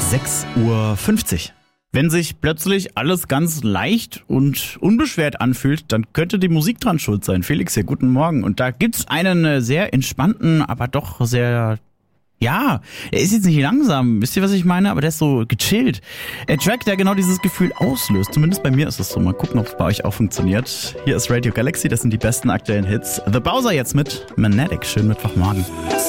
6:50 Uhr. Wenn sich plötzlich alles ganz leicht und unbeschwert anfühlt, dann könnte die Musik dran schuld sein. Felix hier, guten Morgen. Und da gibt's einen sehr entspannten, aber doch sehr... Ja, er ist jetzt nicht langsam, wisst ihr, was ich meine? Aber der ist so gechillt. Ein Track, der genau dieses Gefühl auslöst. Zumindest bei mir ist es so. Mal gucken, ob es bei euch auch funktioniert. Hier ist Radio Galaxy, das sind die besten aktuellen Hits. The Bowser jetzt mit Magnetic. Schönen Mittwochmorgen.